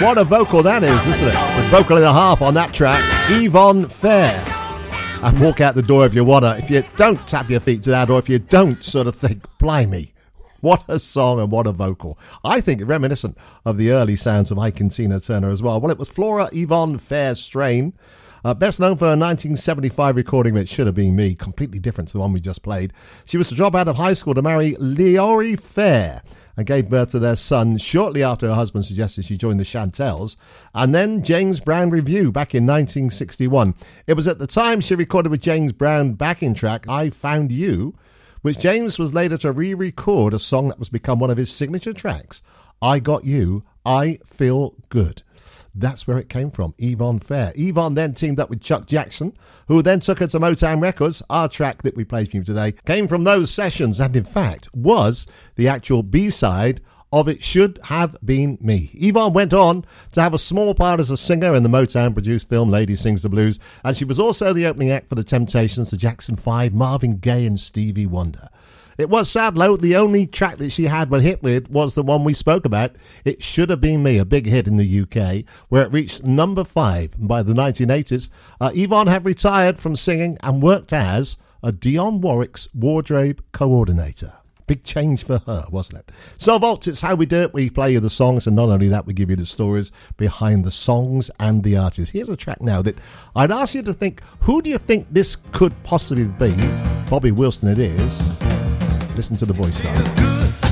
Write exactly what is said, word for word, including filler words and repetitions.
What a vocal that is, isn't it? The vocal and a half on that track, Yvonne Fair. And Walk Out the Door if you wanna. If you don't tap your feet to that, or if you don't sort of think, blimey, what a song and what a vocal. I think reminiscent of the early sounds of Ike and Tina Turner as well. Well, it was Flora Yvonne Fair Strain. Uh, best known for a nineteen seventy-five recording of It Should Have Been Me, completely different to the one we just played. She was to drop out of high school to marry Leorie Fair and gave birth to their son shortly after her husband suggested she join the Chantels, and then James Brown Review back in nineteen sixty-one. It was at the time she recorded with James Brown backing track I Found You, which James was later to re-record a song that was become one of his signature tracks, I Got You, I Feel Good. That's where it came from, Yvonne Fair. Yvonne then teamed up with Chuck Jackson, who then took her to Motown Records. Our track that we played for you today came from those sessions and, in fact, was the actual B-side of It Should Have Been Me. Yvonne went on to have a small part as a singer in the Motown-produced film Lady Sings the Blues, and she was also the opening act for the Temptations, the Jackson Five, Marvin Gaye and Stevie Wonder. It was sad, though, the only track that she had one hit with was the one we spoke about, It Should Have Been Me, a big hit in the U K, where it reached number five. By the nineteen eighties, uh, Yvonne had retired from singing and worked as a Dionne Warwick's wardrobe coordinator. Big change for her, wasn't it? So, Vault, it's how we do it. We play you the songs, and not only that, we give you the stories behind the songs and the artists. Here's a track now that I'd ask you to think, who do you think this could possibly be? Bobby Wilson it is. Listen to the voice style.